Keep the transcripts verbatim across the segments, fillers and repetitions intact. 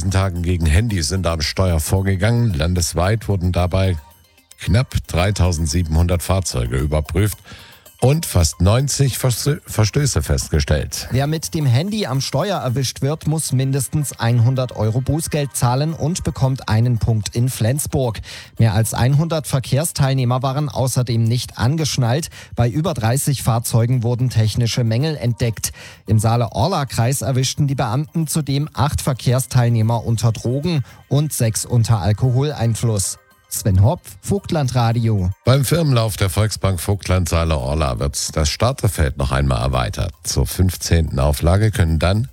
diesen Tagen gegen Handys sind am Steuer vorgegangen. Landesweit wurden dabei knapp dreitausendsiebenhundert Fahrzeuge überprüft und fast neunzig Vers- Verstöße festgestellt. Wer mit dem Handy am Steuer erwischt wird, muss mindestens hundert Euro Bußgeld zahlen und bekommt einen Punkt in Flensburg. Mehr als hundert Verkehrsteilnehmer waren außerdem nicht angeschnallt. Bei über dreißig Fahrzeugen wurden technische Mängel entdeckt. Im Saale-Orla-Kreis erwischten die Beamten zudem acht Verkehrsteilnehmer unter Drogen und sechs unter Alkoholeinfluss. Sven Hopf, Vogtlandradio. Beim Firmenlauf der Volksbank Vogtland Saale-Orla wird das Starterfeld noch einmal erweitert. Zur fünfzehnten Auflage können dann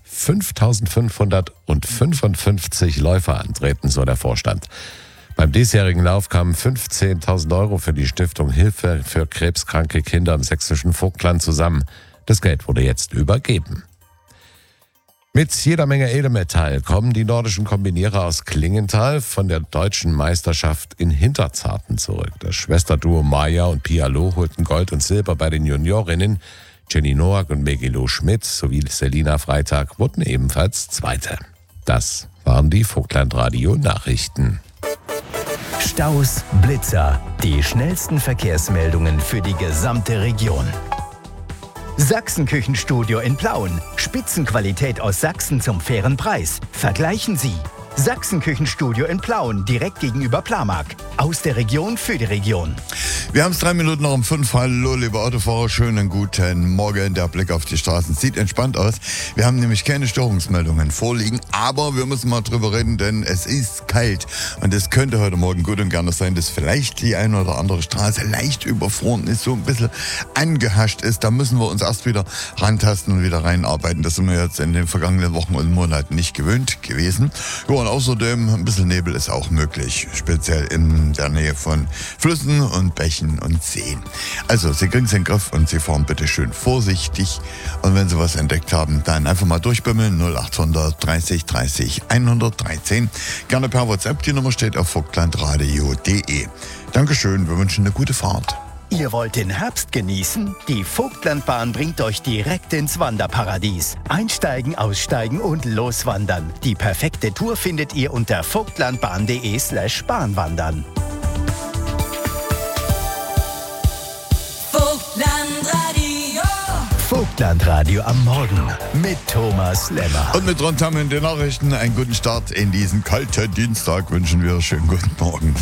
fünftausendfünfhundertfünfundfünfzig Läufer antreten, so der Vorstand. Beim diesjährigen Lauf kamen fünfzehntausend Euro für die Stiftung Hilfe für krebskranke Kinder im sächsischen Vogtland zusammen. Das Geld wurde jetzt übergeben. Mit jeder Menge Edelmetall kommen die nordischen Kombinierer aus Klingenthal von der deutschen Meisterschaft in Hinterzarten zurück. Das Schwesterduo Maya und Pia Loh holten Gold und Silber bei den Juniorinnen. Jenny Noack und Megilo Schmidt sowie Selina Freitag wurden ebenfalls Zweite. Das waren die Vogtlandradio-Nachrichten. Staus, Blitzer, die schnellsten Verkehrsmeldungen für die gesamte Region. Sachsen-Küchenstudio in Plauen. Spitzenqualität aus Sachsen zum fairen Preis. Vergleichen Sie. Sachsen-Küchenstudio in Plauen, direkt gegenüber Plamark. Aus der Region für die Region. Wir haben es drei Minuten noch um fünf. Hallo, liebe Autofahrer, schönen guten Morgen. Der Blick auf die Straßen sieht entspannt aus. Wir haben nämlich keine Störungsmeldungen vorliegen, aber wir müssen mal drüber reden, denn es ist kalt. Und es könnte heute Morgen gut und gerne sein, dass vielleicht die eine oder andere Straße leicht überfroren ist, so ein bisschen angehascht ist. Da müssen wir uns erst wieder rantasten und wieder reinarbeiten. Das sind wir jetzt in den vergangenen Wochen und Monaten nicht gewöhnt gewesen. Ja, und außerdem ein bisschen Nebel ist auch möglich, speziell in der Nähe von Flüssen und Bächen und Seen. Also, Sie kriegen es in den Griff und Sie fahren bitte schön vorsichtig. Und wenn Sie was entdeckt haben, dann einfach mal durchbimmeln. null achthundert dreißig dreißig hundertdreizehn. Gerne per WhatsApp. Die Nummer steht auf vogtlandradio punkt de. Dankeschön, wir wünschen eine gute Fahrt. Ihr wollt den Herbst genießen? Die Vogtlandbahn bringt euch direkt ins Wanderparadies. Einsteigen, aussteigen und loswandern. Die perfekte Tour findet ihr unter vogtlandbahn.de slash bahnwandern. Vogtlandradio. Vogtlandradio am Morgen mit Thomas Lemmer. Und mit rundherum in den Nachrichten einen guten Start in diesen kalten Dienstag wünschen wir. Schönen guten Morgen.